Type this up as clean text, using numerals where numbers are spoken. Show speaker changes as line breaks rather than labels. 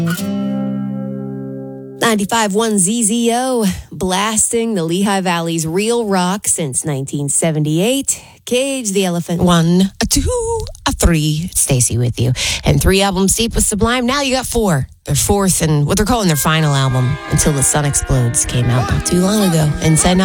95.1 ZZO, blasting the Lehigh Valley's real rock since 1978. Cage the Elephant.
1, a 2, a 3. Stacy with you. And 3 albums deep with Sublime. Now you got 4. Their fourth and what they're calling their final album, Until the Sun Explodes, came out not too long ago. Inside